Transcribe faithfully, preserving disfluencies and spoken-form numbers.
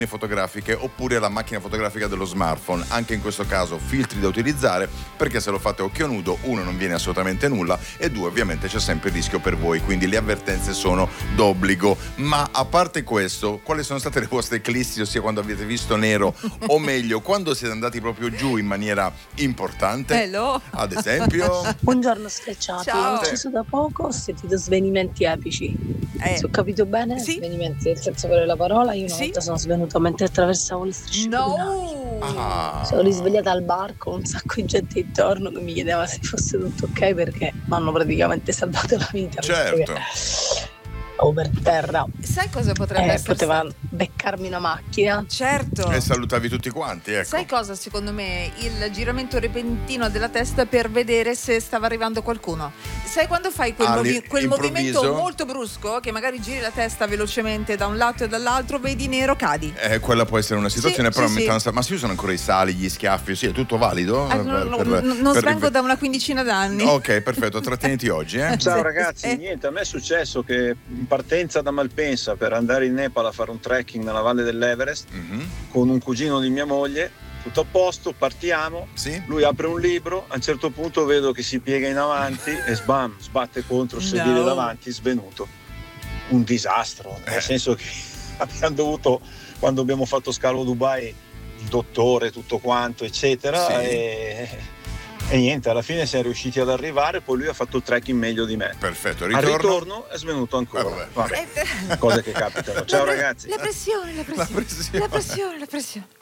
fotografiche oppure la macchina fotografica dello smartphone. Anche in questo caso filtri da utilizzare, perché se lo fate a occhio nudo, uno, non viene assolutamente nulla, e due, ovviamente c'è sempre il rischio per voi, quindi le avvertenze sono d'obbligo. Ma a parte questo, quali sono state le vostre eclissi, ossia quando avete visto nero o meglio quando siete andati proprio giù in maniera importante? Hello. Ad esempio? Buongiorno sfrecciati, Ciao. ho ucciso da poco, ho sentito svenimenti epici. Eh. Se ho capito bene, Sì. svenimenti nel senso vero della parola. Io una Sì. volta sono svenuta mentre attraversavo le strisce pedonali. No. Ah. Sono risvegliata al bar con un sacco di gente intorno che mi chiedeva se fosse tutto ok, perché mi hanno praticamente salvato la vita. Certo. O per terra. Sai cosa potrebbe Eh, essere? poteva beccarmi una macchina. Certo. E salutavi tutti quanti, ecco. Sai cosa secondo me? Il giramento repentino della testa per vedere se stava arrivando qualcuno. Sai quando fai quel, Ah, movi- lì, quel improvviso? movimento molto brusco che magari giri la testa velocemente da un lato e dall'altro, vedi nero, cadi. Eh, quella può essere una situazione, Sì, però sì, mi sì. fanno- ma si usano ancora i sali, gli schiaffi, sì, è tutto valido? Ah, Per- no, no, per- no, non per- svengo da una quindicina d'anni. Ok, perfetto, tratteniti oggi, eh? Ciao ragazzi, Eh. niente, a me è successo che in partenza da Malpensa per andare in Nepal a fare un trekking nella valle dell'Everest Mhm. con un cugino di mia moglie, tutto a posto, partiamo, Sì? lui apre un libro, a un certo punto vedo che si piega in avanti e sbam, sbatte contro il sedile No. davanti, svenuto. Un disastro, nel Eh. senso che abbiamo dovuto, quando abbiamo fatto scalo a Dubai, il dottore, tutto quanto, eccetera, Sì. e... E niente, alla fine siamo riusciti ad arrivare, poi lui ha fatto il trekking meglio di me. Perfetto, Al ritorno. ritorno è svenuto ancora. Eh, vabbè. Vabbè, Eh, cose che capitano. Ciao la pre- ragazzi. La pressione, la pressione. pressione. La pressione, la pressione.